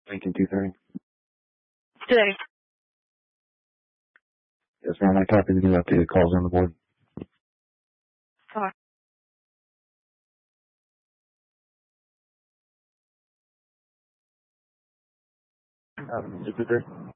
Lincoln 230. Today. Yes, ma'am. I copy the new updated calls on the board. Sorry. Lincoln 230.